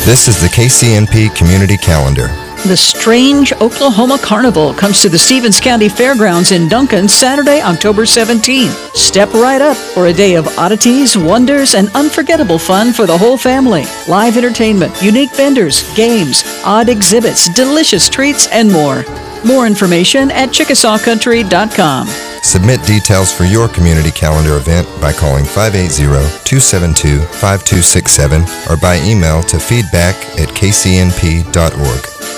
This is the KCNP Community Calendar. The Strange Oklahoma Carnival comes to the Stevens County Fairgrounds in Duncan Saturday, October 17th. Step right up for a day of oddities, wonders, and unforgettable fun for the whole family. Live entertainment, unique vendors, games, odd exhibits, delicious treats, and more. More information at ChickasawCountry.com. Submit details for your community calendar event by calling 580-272-5267 or by email to feedback@kcnp.org.